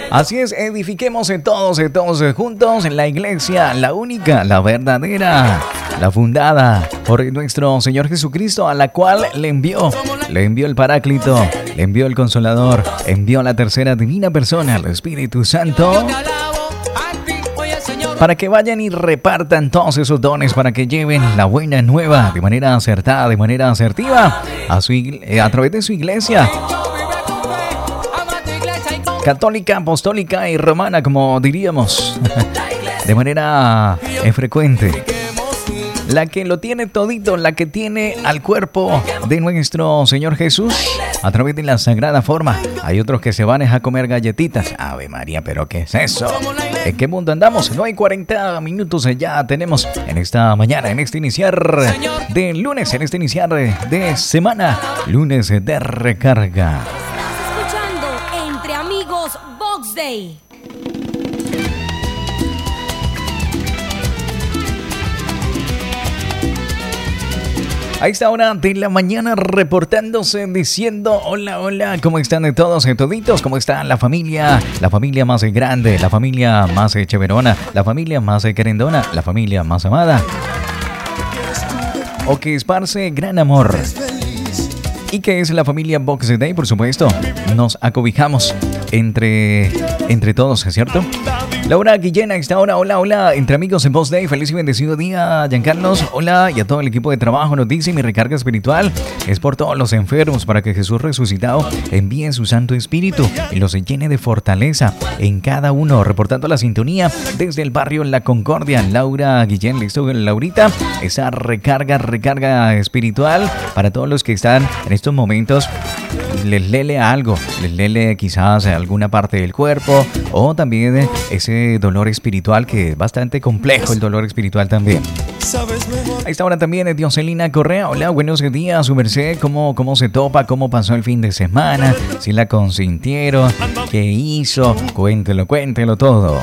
Así es, edifiquemos todos juntos en la iglesia, la única, la verdadera, la fundada por nuestro Señor Jesucristo, a la cual le envió el Paráclito, le envió el Consolador, envió la tercera divina persona, el Espíritu Santo, para que vayan y repartan todos esos dones, para que lleven la buena nueva de manera acertada, de manera asertiva a través de su iglesia católica, apostólica y romana, como diríamos, de manera frecuente. La que lo tiene todito, la que tiene al cuerpo de nuestro Señor Jesús a través de la sagrada forma. Hay otros que se van a comer galletitas. Ave María, ¿pero qué es eso? ¿En qué mundo andamos? No hay 40 minutos ya tenemos en esta mañana, en este iniciar de lunes, en este iniciar de semana, lunes de recarga. Escuchando Entre Amigos Box Day. A esta hora de la mañana reportándose, diciendo hola, hola, ¿cómo están todos, toditos? ¿Cómo está la familia? La familia más grande, la familia más chéverona, la familia más querendona, la familia más amada. O que esparce gran amor. Y que es la familia Box Day, por supuesto. Nos acobijamos entre todos, ¿cierto? Laura Guillén a esta hora, hola, hola, entre amigos en Box Day, feliz y bendecido día, Giancarlos, hola, y a todo el equipo de trabajo nos dice: mi recarga espiritual es por todos los enfermos, para que Jesús resucitado envíe su Santo Espíritu y los llene de fortaleza en cada uno, reportando la sintonía desde el barrio La Concordia. Laura Guillén, listo, Laurita, esa recarga espiritual para todos los que están en estos momentos. Les lele algo, les lele quizás alguna parte del cuerpo, o también ese dolor espiritual, que es bastante complejo, el dolor espiritual también. A esta hora también es Dioselina Correa. Hola, buenos días, su merced. ¿Cómo se topa? ¿Cómo pasó el fin de semana? ¿Si la consintieron? ¿Qué hizo? Cuéntelo todo.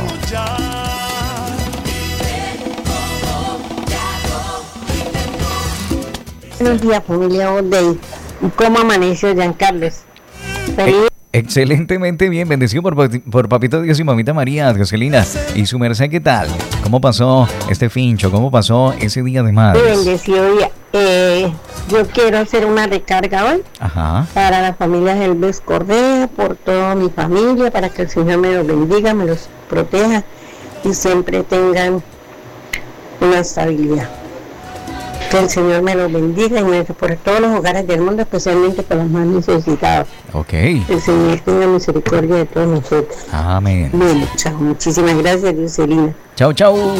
Buenos días, familia Box Day. ¿Cómo amaneció Giancarlos? Excelentemente bien, bendecido por Papito Dios y Mamita María, Dioselina. ¿Y su merced qué tal? ¿Cómo pasó este fincho? ¿Cómo pasó ese día de madres? Bendecido día. Yo quiero hacer una recarga hoy. Ajá. Para la familia Helves Correa, por toda mi familia, para que el Señor me los bendiga, me los proteja y siempre tengan una estabilidad. Que el Señor me los bendiga y me por todos los hogares del mundo, especialmente por los más necesitados. Ok. El Señor tenga misericordia de todos nosotros. Amén. Bueno, chao. Muchísimas gracias, Dioselina. Chao.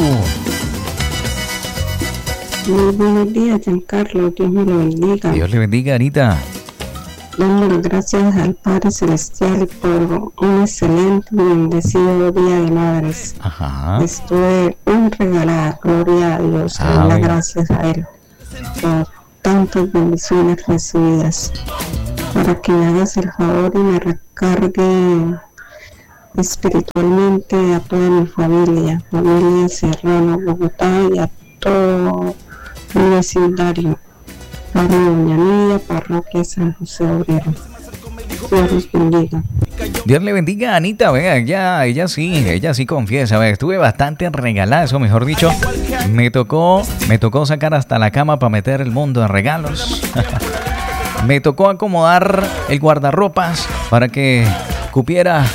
Muy buenos días, Giancarlo. Dios me lo bendiga. Dios le bendiga, Anita. Dándole gracias al Padre Celestial por un excelente y bendecido Día de Madres. Ajá. Estuve muy regalada, gloria a Dios. Le doy las gracias a Él por tantas bendiciones recibidas. Para que me hagas el favor y me recargue espiritualmente a toda mi familia Serrano, Bogotá, y a todo mi vecindario. Barrio Doña Nidia, parroquia San José Obrero. Dios los bendiga. Dios le bendiga, Anita. Vea, ella sí confiesa. Vea, estuve bastante regalada, eso mejor dicho. Me tocó sacar hasta la cama para meter el mundo de regalos. Me tocó acomodar el guardarropas para que cupiera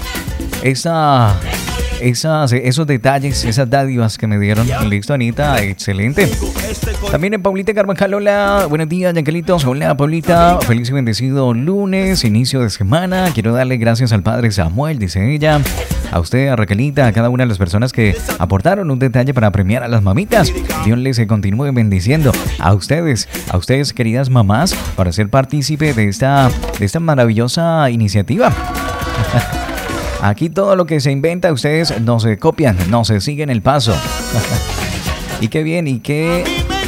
esos detalles, esas dádivas que me dieron. Listo, Anita, excelente. También en Paulita Carvajal, hola, buenos días, Yanquelitos. Hola, Paulita, feliz y bendecido lunes, inicio de semana. Quiero darle gracias al Padre Samuel, dice ella, a usted, a Raquelita, a cada una de las personas que aportaron un detalle para premiar a las mamitas. Dios les continúe bendiciendo a ustedes, queridas mamás, para ser partícipe de esta maravillosa iniciativa. Aquí todo lo que se inventa, ustedes no se copian, no se siguen el paso. Y qué bien, y qué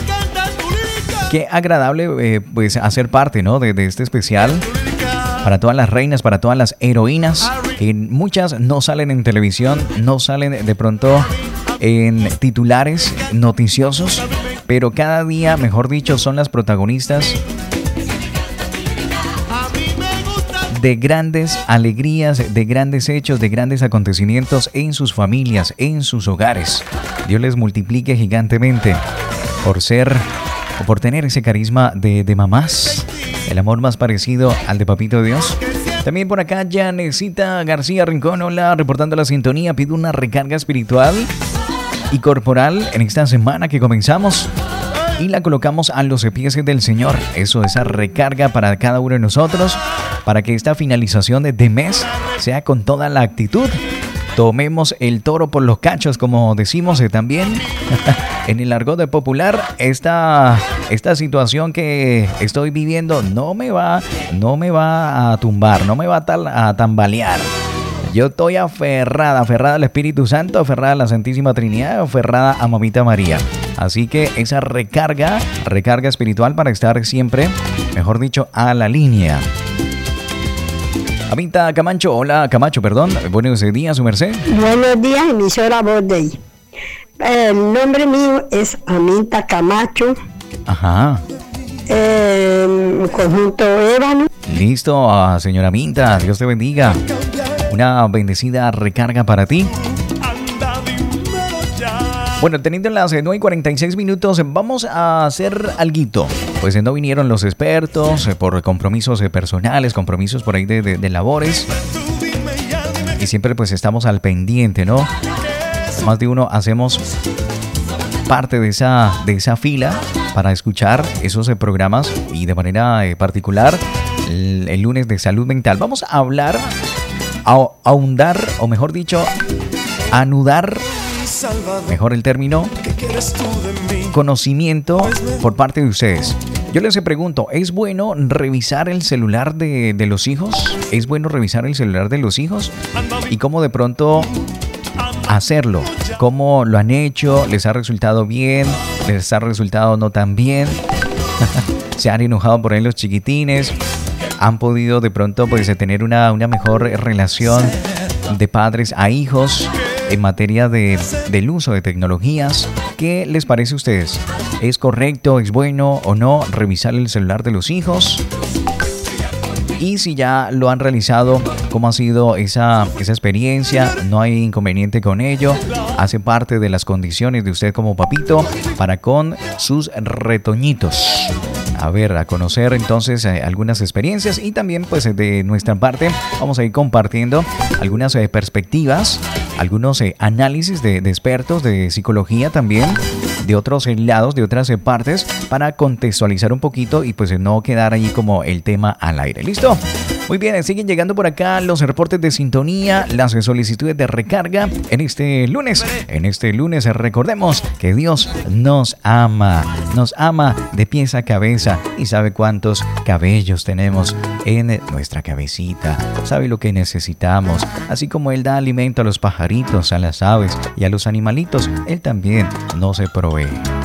agradable pues hacer parte, ¿no? de este especial para todas las reinas, para todas las heroínas, que muchas no salen en televisión, no salen de pronto en titulares noticiosos, pero cada día, mejor dicho, son las protagonistas de grandes alegrías, de grandes hechos, de grandes acontecimientos en sus familias, en sus hogares. Dios les multiplique gigantemente por ser o por tener ese carisma de mamás, el amor más parecido al de Papito Dios. También por acá Yanecita García Rincón, hola, reportando la sintonía, pido una recarga espiritual y corporal en esta semana que comenzamos y la colocamos a los pies del Señor. Eso, esa recarga para cada uno de nosotros, para que esta finalización de mes sea con toda la actitud. Tomemos el toro por los cachos, como decimos también en el argot popular. Esta situación que estoy viviendo no me va a tumbar, no me va a tambalear. Yo estoy aferrada al Espíritu Santo, aferrada a la Santísima Trinidad, aferrada a Mamita María. Así que esa recarga espiritual para estar siempre, mejor dicho, a la línea. Aminta Camacho, hola Camacho, perdón. Buenos días, su merced. Buenos días, emisora Voz Day. El nombre mío es Aminta Camacho. Ajá. Conjunto Ébano. Listo, señora Aminta, Dios te bendiga. Una bendecida recarga para ti. Bueno, teniendo las 9:46 minutos, vamos a hacer alguito. Pues no vinieron los expertos por compromisos personales, compromisos por ahí de labores. Y siempre pues estamos al pendiente, ¿no? Más de uno hacemos parte de esa fila para escuchar esos programas y de manera particular el lunes de salud mental. Vamos a hablar, a ahondar, o mejor dicho, anudar, mejor el término, conocimiento por parte de ustedes. Yo les pregunto, ¿es bueno revisar el celular de los hijos? ¿Es bueno revisar el celular de los hijos? ¿Y cómo de pronto hacerlo? ¿Cómo lo han hecho? ¿Les ha resultado bien? ¿Les ha resultado no tan bien? ¿Se han enojado por ahí los chiquitines? ¿Han podido de pronto pues tener una mejor relación de padres a hijos en materia del uso de tecnologías? ¿Qué les parece a ustedes? ¿Es correcto, es bueno o no revisar el celular de los hijos? Y si ya lo han realizado, ¿cómo ha sido esa experiencia? ¿No hay inconveniente con ello? ¿Hace parte de las condiciones de usted como papito para con sus retoñitos? A ver, a conocer entonces algunas experiencias y también pues de nuestra parte vamos a ir compartiendo algunas perspectivas, algunos análisis de expertos de psicología también, de otros lados, de otras partes, para contextualizar un poquito y pues no quedar allí como el tema al aire. ¿Listo? Muy bien, siguen llegando por acá los reportes de sintonía, las solicitudes de recarga en este lunes. En este lunes recordemos que Dios nos ama de pies a cabeza y sabe cuántos cabellos tenemos en nuestra cabecita, sabe lo que necesitamos, así como Él da alimento a los pajaritos, a las aves y a los animalitos, Él también nos provee.